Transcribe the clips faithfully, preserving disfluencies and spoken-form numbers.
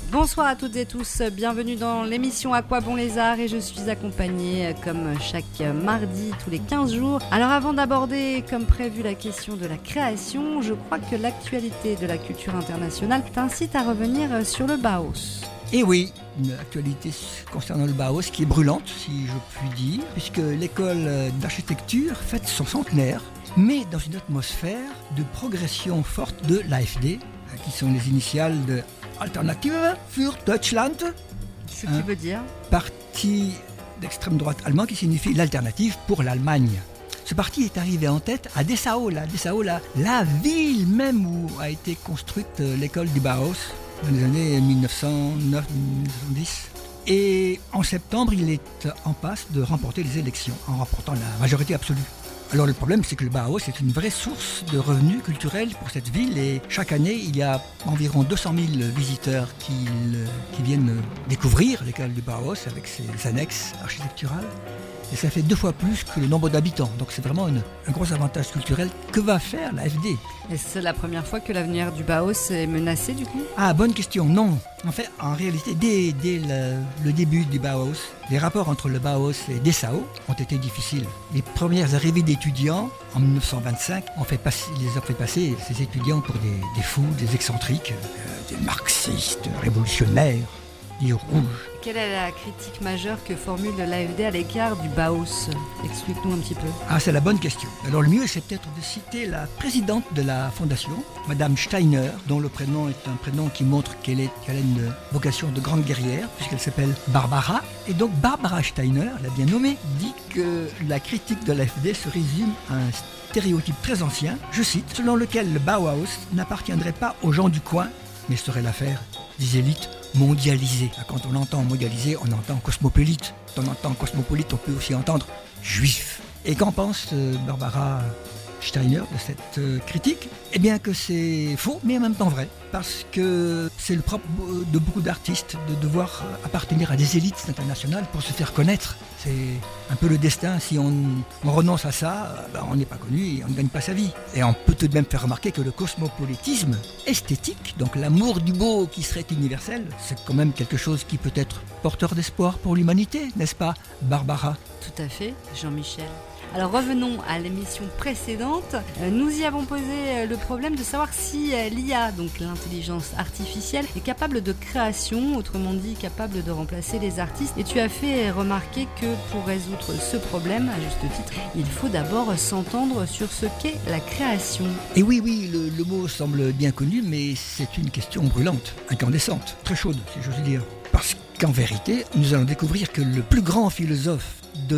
Bonsoir à toutes et tous, bienvenue dans l'émission À quoi bon les arts et je suis accompagnée comme chaque mardi tous les quinze jours. Alors avant d'aborder comme prévu la question de la création, je crois que l'actualité de la culture internationale t'incite à revenir sur le Bauhaus. Et oui, une actualité concernant le Bauhaus qui est brûlante, si je puis dire, puisque l'école d'architecture fête son centenaire, mais dans une atmosphère de progression forte de l'A F D, qui sont les initiales de Alternative für Deutschland. Ce qui hein, veut dire parti d'extrême droite allemand qui signifie l'alternative pour l'Allemagne. Ce parti est arrivé en tête à Dessau, là, Dessau, là, la ville même où a été construite l'école du Bauhaus dans les années mille neuf cent neuf mille neuf cent dix. Et en septembre, il est en passe de remporter les élections en remportant la majorité absolue. Alors le problème, c'est que le Bauhaus est une vraie source de revenus culturels pour cette ville et chaque année, il y a environ deux cent mille visiteurs qui, qui viennent découvrir l'école du Bauhaus avec ses annexes architecturales. Et ça fait deux fois plus que le nombre d'habitants. Donc c'est vraiment une, un gros avantage culturel. Que va faire l'A F D ? Est-ce la première fois que l'avenir du Bauhaus est menacé du coup ? Ah, bonne question, non. En fait, en réalité, dès, dès le, le début du Bauhaus, les rapports entre le Bauhaus et Dessau ont été difficiles. Les premières arrivées d'étudiants, en mille neuf cent vingt-cinq, ont fait passer, les ont fait passer ces étudiants pour des, des fous, des excentriques, euh, des marxistes, révolutionnaires, des rouges. Quelle est la critique majeure que formule l'A F D à l'écart du Bauhaus ? Explique-nous un petit peu. Ah, c'est la bonne question. Alors le mieux, c'est peut-être de citer la présidente de la fondation, Madame Steiner, dont le prénom est un prénom qui montre qu'elle, est, qu'elle a une vocation de grande guerrière, puisqu'elle s'appelle Barbara. Et donc Barbara Steiner, la bien nommée, dit que la critique de l'A F D se résume à un stéréotype très ancien, je cite, selon lequel le Bauhaus n'appartiendrait pas aux gens du coin, mais serait l'affaire des élites mondialisé. Quand on entend mondialisé, on entend cosmopolite. Quand on entend cosmopolite, on peut aussi entendre juif. Et qu'en pense euh, Barbara Steiner de cette euh, critique ? Eh bien que c'est faux, mais en même temps vrai. Parce que c'est le propre de beaucoup d'artistes de devoir appartenir à des élites internationales pour se faire connaître. C'est un peu le destin. Si on, on renonce à ça, ben on n'est pas connu et on ne gagne pas sa vie. Et on peut tout de même faire remarquer que le cosmopolitisme esthétique, donc l'amour du beau qui serait universel, c'est quand même quelque chose qui peut être porteur d'espoir pour l'humanité, n'est-ce pas, Barbara ? Tout à fait, Jean-Michel. Alors revenons à l'émission précédente. Nous y avons posé le problème de savoir si l'I A, donc l'intelligence artificielle, est capable de création, autrement dit capable de remplacer les artistes. Et tu as fait remarquer que pour résoudre ce problème, à juste titre, il faut d'abord s'entendre sur ce qu'est la création. Et oui, oui, le, le mot semble bien connu, mais c'est une question brûlante, incandescente, très chaude, si j'ose dire. Parce qu'en vérité, nous allons découvrir que le plus grand philosophe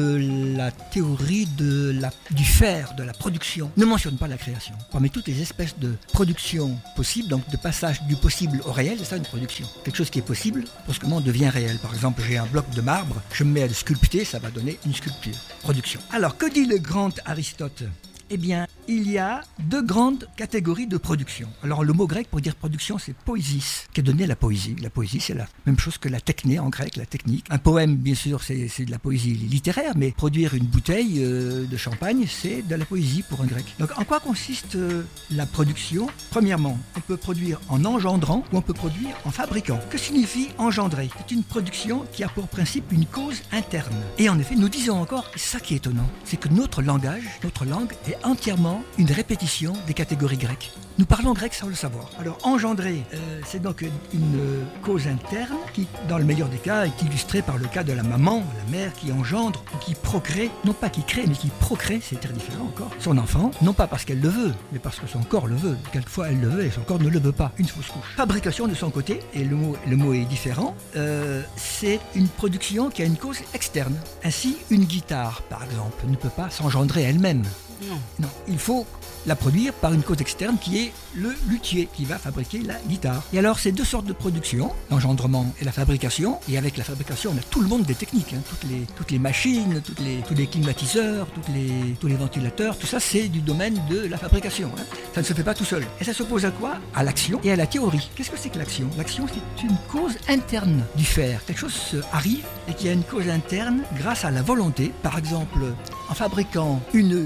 de la théorie de la, du faire, de la production, ne mentionne pas la création. Parmi toutes les espèces de production possibles, donc de passage du possible au réel, c'est ça une production. Quelque chose qui est possible, brusquement devient réel. Par exemple, j'ai un bloc de marbre, je me mets à le sculpter, ça va donner une sculpture. Production. Alors, que dit le grand Aristote ? Eh bien, il y a deux grandes catégories de production. Alors, le mot grec pour dire production, c'est poésis, qui est donné à la poésie. La poésie, c'est la même chose que la techné en grec, la technique. Un poème, bien sûr, c'est, c'est de la poésie littéraire, mais produire une bouteille euh, de champagne, c'est de la poésie pour un grec. Donc, en quoi consiste euh, la production ? Premièrement, on peut produire en engendrant ou on peut produire en fabriquant. Que signifie engendrer ? C'est une production qui a pour principe une cause interne. Et en effet, nous disons encore, c'est ça qui est étonnant, c'est que notre langage, notre langue est entièrement une répétition des catégories grecques. Nous parlons grec sans le savoir. Alors, engendrer, euh, c'est donc une, une euh, cause interne qui, dans le meilleur des cas, est illustrée par le cas de la maman, la mère qui engendre ou qui procrée, non pas qui crée, mais qui procrée, c'est très différent encore, son enfant, non pas parce qu'elle le veut, mais parce que son corps le veut. Quelquefois, elle le veut et son corps ne le veut pas. Une fausse couche. Fabrication de son côté, et le mot, le mot est différent, euh, c'est une production qui a une cause externe. Ainsi, une guitare, par exemple, ne peut pas s'engendrer elle-même. Non. Non, il faut la produire par une cause externe qui est le luthier qui va fabriquer la guitare. Et alors, c'est deux sortes de production, l'engendrement et la fabrication. Et avec la fabrication, on a tout le monde des techniques, hein, toutes les toutes les machines, toutes les tous les climatiseurs, toutes les tous les ventilateurs, tout ça, c'est du domaine de la fabrication. Hein. Ça ne se fait pas tout seul. Et ça s'oppose à quoi ? À l'action et à la théorie. Qu'est-ce que c'est que l'action ? L'action, c'est une cause interne du faire. Quelque chose arrive et qui a une cause interne grâce à la volonté. Par exemple, en fabriquant une guitare,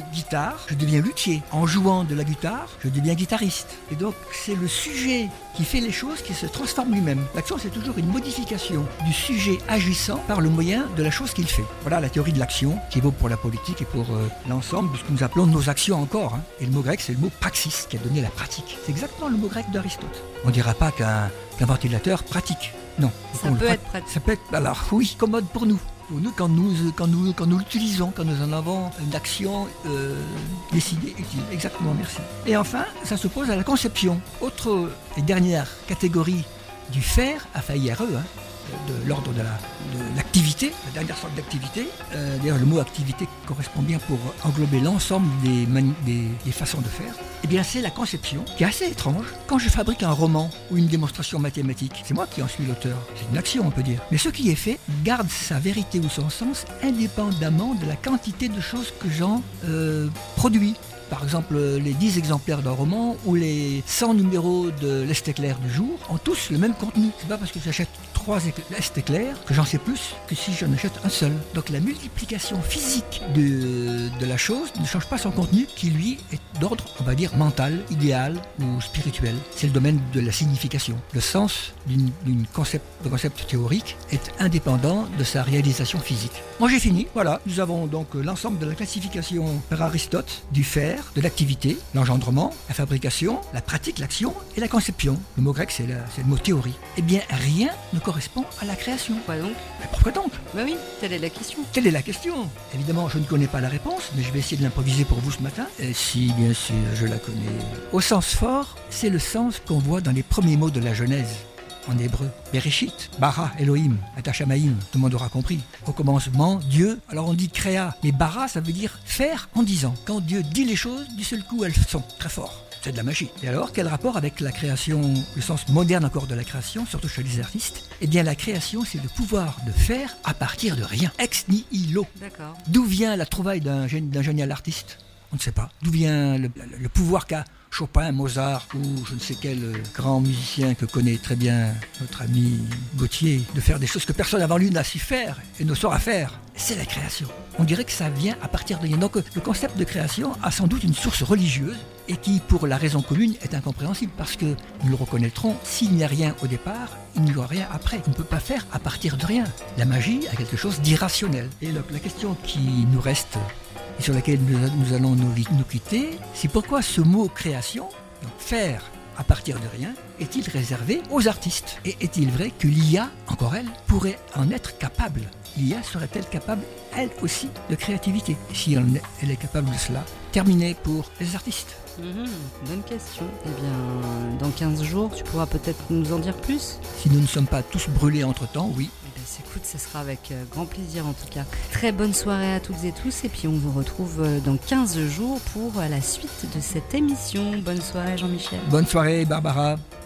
guitare, je deviens luthier. En jouant de la guitare, je deviens guitariste. Et donc, c'est le sujet qui fait les choses qui se transforme lui-même. L'action, c'est toujours une modification du sujet agissant par le moyen de la chose qu'il fait. Voilà la théorie de l'action qui vaut pour la politique et pour euh, l'ensemble de ce que nous appelons nos actions encore. Hein. Et le mot grec, c'est le mot praxis qui a donné la pratique. C'est exactement le mot grec d'Aristote. On ne dira pas qu'un, qu'un ventilateur pratique. Non. Ça peut être pratique. Ça peut être, alors oui, commode pour nous. Pour nous, quand nous, quand nous, quand nous l'utilisons, quand nous en avons une action euh, décidée, utile. Exactement, merci. Et enfin, ça s'oppose à la conception. Autre et dernière catégorie du faire, F A I R E, hein, de l'ordre de, la, de l'activité, la dernière sorte d'activité. Euh, d'ailleurs, le mot activité correspond bien pour englober l'ensemble des, mani- des, des façons de faire. Eh bien, c'est la conception qui est assez étrange. Quand je fabrique un roman ou une démonstration mathématique, c'est moi qui en suis l'auteur. C'est une action, on peut dire. Mais ce qui est fait garde sa vérité ou son sens indépendamment de la quantité de choses que j'en euh, produis. Par exemple, les dix exemplaires d'un roman ou les cent numéros de l'Est éclair du jour ont tous le même contenu. C'est pas parce que j'achète trois Est éclair que j'en sais plus que si j'en achète un seul. Donc la multiplication physique de, de la chose ne change pas son contenu qui lui est d'ordre, on va dire, mental, idéal ou spirituel. C'est le domaine de la signification. Le sens d'une, d'une concept, d'un concept théorique est indépendant de sa réalisation physique. Moi j'ai fini, voilà. Nous avons donc l'ensemble de la classification par Aristote du faire, de l'activité, l'engendrement, la fabrication, la pratique, l'action et la conception. Le mot grec, c'est, la, c'est le mot théorie. Eh bien, rien ne correspond à la création. Quoi donc ? Mais pourquoi donc ? Bah oui, telle est la question. Telle est la question. Évidemment, je ne connais pas la réponse, mais je vais essayer de l'improviser pour vous ce matin. Et si, bien sûr, je la connais. Au sens fort, c'est le sens qu'on voit dans les premiers mots de la Genèse. En hébreu, Bereshit, Bara, Elohim, Atachamaïm, tout le monde aura compris. Au commencement, Dieu, alors on dit créa, mais Bara, ça veut dire faire en disant. Quand Dieu dit les choses, du seul coup, elles sont très fortes. C'est de la magie. Et alors, quel rapport avec la création, le sens moderne encore de la création, surtout chez les artistes ? Eh bien, la création, c'est le pouvoir de faire à partir de rien. Ex nihilo. D'accord. D'où vient la trouvaille d'un, d'un génial artiste ? On ne sait pas. D'où vient le, le, le pouvoir qu'a Chopin, Mozart ou je ne sais quel grand musicien que connaît très bien notre ami Gauthier, de faire des choses que personne avant lui n'a su faire et ne saura faire. C'est la création. On dirait que ça vient à partir de rien. Donc le concept de création a sans doute une source religieuse et qui, pour la raison commune, est incompréhensible parce que, nous le reconnaîtrons, s'il n'y a rien au départ, il n'y aura rien après. On ne peut pas faire à partir de rien. La magie a quelque chose d'irrationnel. Et la, la question qui nous reste et sur laquelle nous, nous allons nous, nous quitter, c'est pourquoi ce mot création, donc faire à partir de rien, est-il réservé aux artistes ? Et est-il vrai que l'I A, encore elle, pourrait en être capable ? L'I A serait-elle capable, elle aussi, de créativité ? Si elle, elle est capable de cela, terminé pour les artistes. Mmh, bonne question. Eh bien, dans quinze jours, tu pourras peut-être nous en dire plus ? Si nous ne sommes pas tous brûlés entre-temps, oui. Eh bien, écoute, ce sera avec euh, grand plaisir en tout cas. Très bonne soirée à toutes et tous et puis on vous retrouve euh, dans quinze jours pour euh, la suite de cette émission. Bonne soirée Jean-Michel. Bonne soirée Barbara.